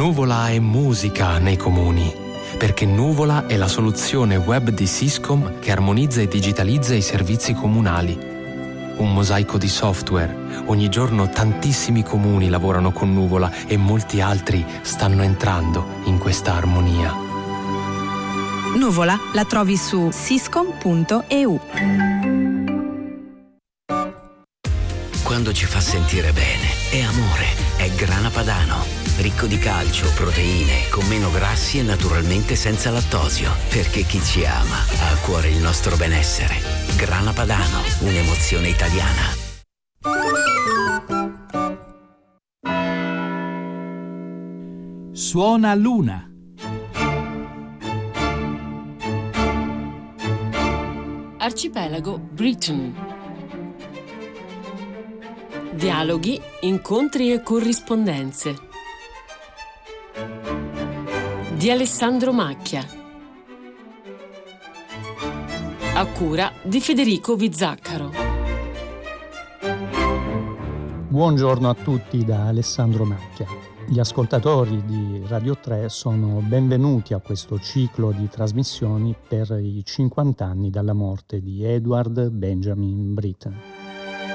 Nuvola è musica nei comuni, perché Nuvola è la soluzione web di Syscom che armonizza e digitalizza i servizi comunali. Un mosaico di software. Ogni giorno tantissimi comuni lavorano con Nuvola e molti altri stanno entrando in questa armonia. Nuvola la trovi su syscom.eu. Quando ci fa sentire bene, è amore, è Grana Padano. Ricco di calcio, proteine, con meno grassi e naturalmente senza lattosio. Perché chi ci ama ha a cuore il nostro benessere. Grana Padano, un'emozione italiana. Suona Luna. Arcipelago Britain. Dialoghi, incontri e corrispondenze di Alessandro Macchia, a cura di Federico Vizzaccaro. Buongiorno a tutti da Alessandro Macchia. Gli ascoltatori di Radio 3 sono benvenuti a questo ciclo di trasmissioni per i 50 anni dalla morte di Edward Benjamin Britten.